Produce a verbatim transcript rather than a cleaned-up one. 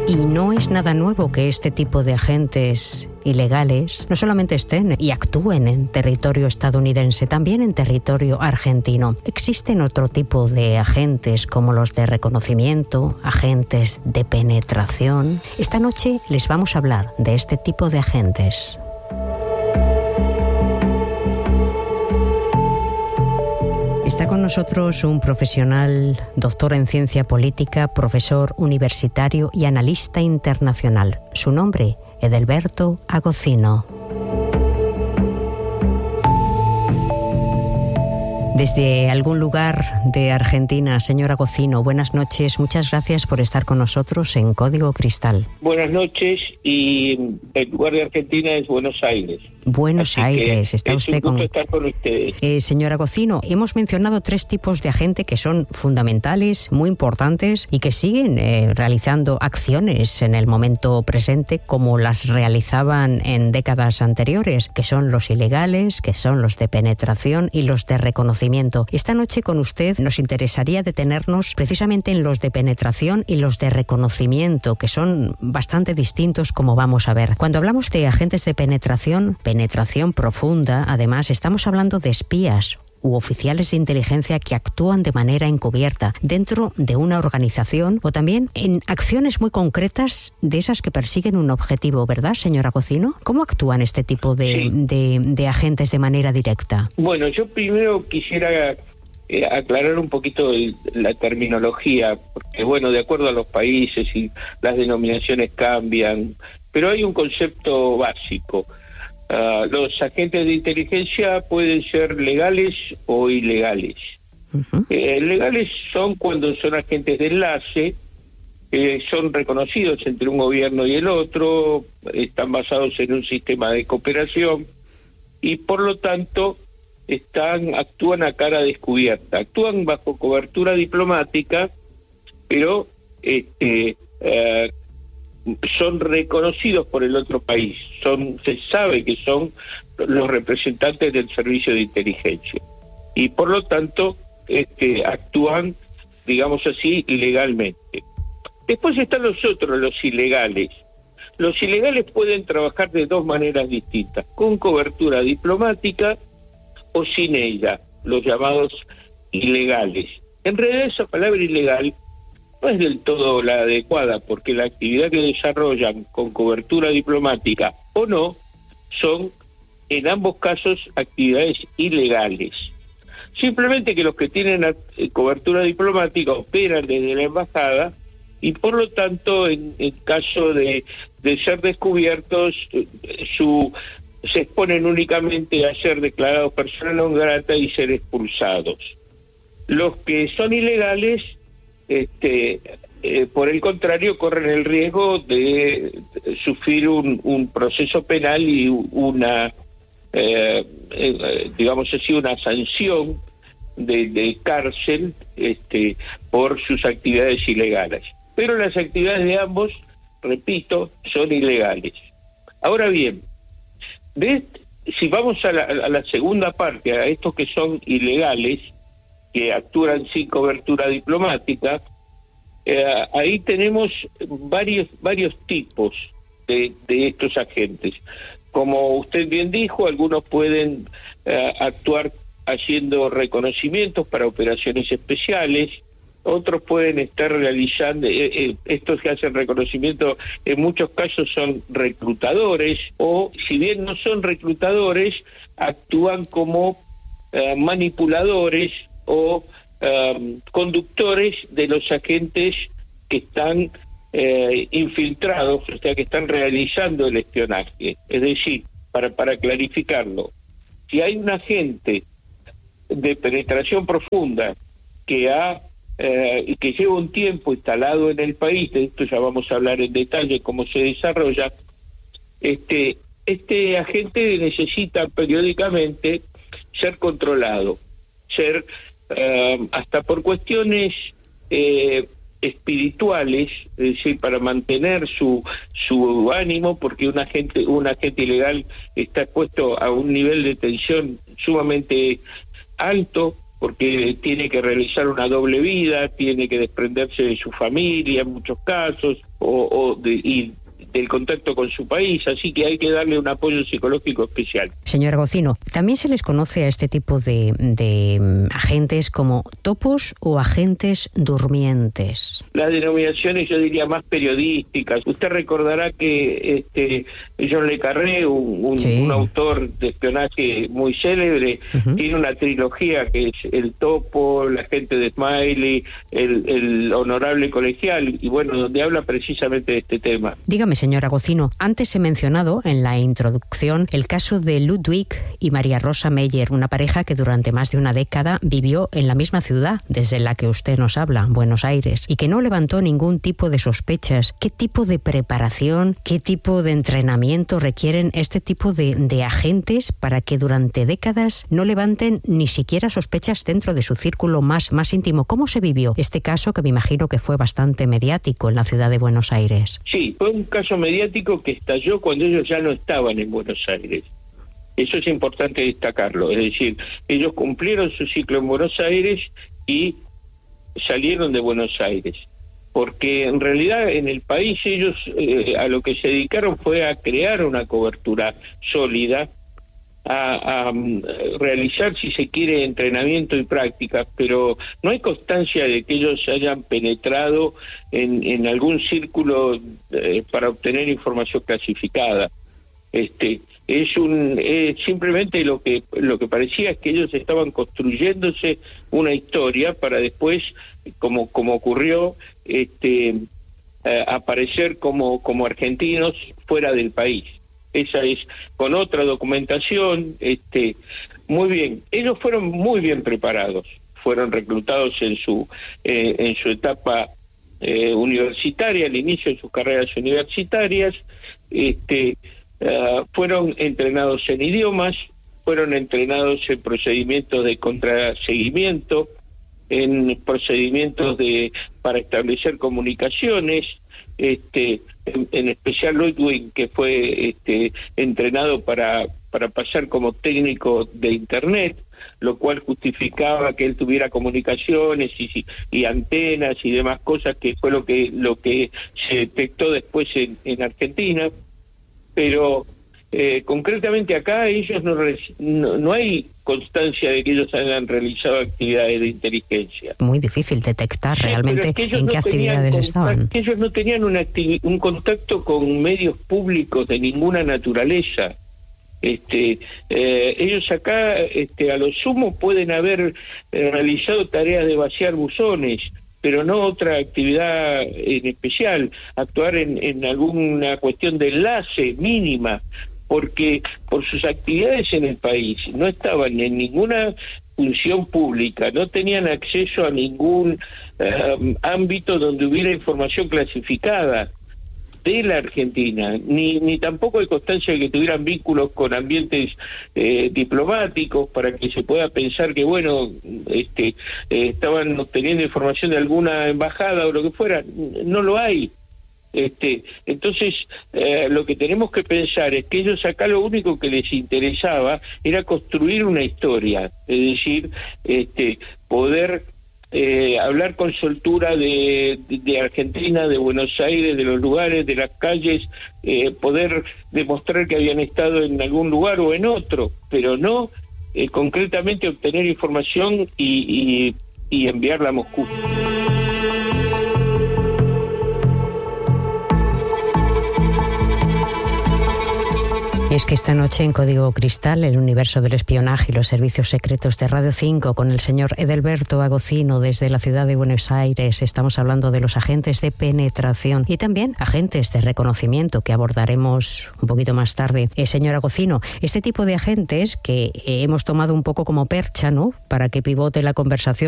Y no es nada nuevo que este tipo de agentes ilegales no solamente estén y actúen en territorio estadounidense, también en territorio argentino. Existen otro tipo de agentes como los de reconocimiento, agentes de penetración. Esta noche les vamos a hablar de este tipo de agentes. Está con nosotros un profesional, doctor en ciencia política, profesor universitario y analista internacional. Su nombre, Edelberto Agocino. Desde algún lugar de Argentina, señor Agocino, buenas noches. Muchas gracias por estar con nosotros en Código Cristal. Buenas noches, y el lugar de Argentina es Buenos Aires. Buenos Así Aires, está es usted un gusto con... estar con ustedes. Eh, señor Agocino, hemos mencionado tres tipos de agente que son fundamentales, muy importantes y que siguen eh, realizando acciones en el momento presente como las realizaban en décadas anteriores, que son los ilegales, que son los de penetración y los de reconocimiento. Esta noche con usted nos interesaría detenernos precisamente en los de penetración y los de reconocimiento, que son bastante distintos, como vamos a ver. Cuando hablamos de agentes de penetración, penetración profunda, además estamos hablando de espías u oficiales de inteligencia que actúan de manera encubierta dentro de una organización o también en acciones muy concretas de esas que persiguen un objetivo, ¿verdad, señor Agocino? ¿Cómo actúan este tipo de, Sí. de, de agentes de manera directa? Bueno, yo primero quisiera eh, aclarar un poquito el, la terminología, porque bueno, de acuerdo a los países y las denominaciones cambian, pero hay un concepto básico. Uh, los agentes de inteligencia pueden ser legales o ilegales. Uh-huh. Eh, legales son cuando son agentes de enlace, eh, son reconocidos entre un gobierno y el otro, están basados en un sistema de cooperación y por lo tanto están actúan a cara descubierta, actúan bajo cobertura diplomática, pero este eh, son reconocidos por el otro país, son se sabe que son los representantes del servicio de inteligencia y por lo tanto este, actúan, digamos así, legalmente. Después están los otros, los ilegales. Los ilegales pueden trabajar de dos maneras distintas, con cobertura diplomática o sin ella, los llamados ilegales. En realidad esa palabra ilegal no es del todo la adecuada, porque la actividad que desarrollan con cobertura diplomática o no, son en ambos casos actividades ilegales. Simplemente que los que tienen cobertura diplomática operan desde la embajada y por lo tanto en, en caso de, de ser descubiertos su se exponen únicamente a ser declarados persona non grata y ser expulsados. Los que son ilegales Este, eh, por el contrario, corren el riesgo de sufrir un, un proceso penal y una, eh, eh, digamos así, una sanción de, de cárcel este, por sus actividades ilegales. Pero las actividades de ambos, repito, son ilegales. Ahora bien, de, si vamos a la, a la segunda parte, a estos que son ilegales, que actúan sin cobertura diplomática, eh, ahí tenemos varios varios tipos de, de estos agentes. Como usted bien dijo, algunos pueden eh, actuar haciendo reconocimientos para operaciones especiales, otros pueden estar realizando, eh, eh, estos que hacen reconocimiento en muchos casos son reclutadores, o si bien no son reclutadores, actúan como eh, manipuladores o um, conductores de los agentes que están eh, infiltrados, o sea, que están realizando el espionaje. Es decir, para, para clarificarlo, si hay un agente de penetración profunda que ha eh, que lleva un tiempo instalado en el país, de esto ya vamos a hablar en detalle cómo se desarrolla, este, este agente necesita periódicamente ser controlado, ser Uh, hasta por cuestiones eh, espirituales, es decir, para mantener su su ánimo, porque un agente un agente ilegal está expuesto a un nivel de tensión sumamente alto, porque tiene que realizar una doble vida, tiene que desprenderse de su familia en muchos casos, o, o de, y del contacto con su país, así que hay que darle un apoyo psicológico especial. Señor Agocino, ¿también se les conoce a este tipo de, de agentes como topos o agentes durmientes? Las denominaciones, yo diría, más periodísticas. Usted recordará que este John le Carré, un, un, sí. un autor de espionaje muy célebre, uh-huh. tiene una trilogía que es El Topo, La gente de Smiley, el, el Honorable Colegial, y bueno, donde habla precisamente de este tema. Dígame, señor Agocino, antes he mencionado en la introducción el caso de Ludwig y María Rosa Meyer, una pareja que durante más de una década vivió en la misma ciudad desde la que usted nos habla, Buenos Aires, y que no levantó ningún tipo de sospechas. ¿Qué tipo de preparación, qué tipo de entrenamiento requieren este tipo de, de agentes para que durante décadas no levanten ni siquiera sospechas dentro de su círculo más, más íntimo? ¿Cómo se vivió este caso, que me imagino que fue bastante mediático en la ciudad de Buenos Aires? Sí, fue un caso mediático que estalló cuando ellos ya no estaban en Buenos Aires. Eso es importante destacarlo, es decir, ellos cumplieron su ciclo en Buenos Aires y salieron de Buenos Aires, porque en realidad en el país ellos eh, a lo que se dedicaron fue a crear una cobertura sólida, a, a realizar, si se quiere, entrenamiento y prácticas, pero no hay constancia de que ellos hayan penetrado en, en algún círculo eh, para obtener información clasificada. Este es un eh, simplemente lo que lo que parecía es que ellos estaban construyéndose una historia para después, como como ocurrió, este eh, aparecer como como argentinos fuera del país. Esa es con otra documentación. Este muy bien, ellos fueron muy bien preparados, fueron reclutados en su eh, en su etapa eh, universitaria, al inicio de sus carreras universitarias. Este Uh, fueron entrenados en idiomas, fueron entrenados en procedimientos de contraseguimiento, en procedimientos de para establecer comunicaciones, este en, en especial Ludwig, que fue este entrenado para para pasar como técnico de internet, lo cual justificaba que él tuviera comunicaciones y, y antenas y demás cosas, que fue lo que lo que se detectó después en, en Argentina. Pero eh, concretamente acá ellos no, no no hay constancia de que ellos hayan realizado actividades de inteligencia. Muy difícil detectar sí, realmente es que en no qué actividades estaban. Que ellos no tenían una activi- un contacto con medios públicos de ninguna naturaleza. Este, eh, ellos acá, este, a lo sumo pueden haber eh, realizado tareas de vaciar buzones, pero no otra actividad en especial, actuar en, en alguna cuestión de enlace mínima, porque por sus actividades en el país no estaban en ninguna función pública, no tenían acceso a ningún uh, ámbito donde hubiera información clasificada de la Argentina, ni ni tampoco hay constancia de que tuvieran vínculos con ambientes eh, diplomáticos para que se pueda pensar que, bueno, este eh, estaban obteniendo información de alguna embajada o lo que fuera. No lo hay. Este entonces eh, lo que tenemos que pensar es que ellos acá lo único que les interesaba era construir una historia, es decir, este poder Eh, hablar con soltura de, de, de Argentina, de Buenos Aires, de los lugares, de las calles, eh, poder demostrar que habían estado en algún lugar o en otro, pero no eh, concretamente obtener información y, y, y enviarla a Moscú. Es que esta noche en Código Cristal, el universo del espionaje y los servicios secretos de Radio cinco, con el señor Edelberto Agocino desde la ciudad de Buenos Aires, estamos hablando de los agentes de penetración y también agentes de reconocimiento, que abordaremos un poquito más tarde. Eh, señor Agocino, este tipo de agentes que eh, hemos tomado un poco como percha, ¿no?, para que pivote la conversación